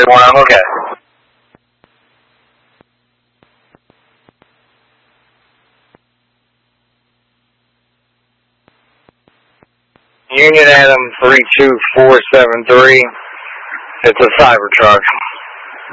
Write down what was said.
31, I'm okay. Union Adam 32473. It's a Cybertruck.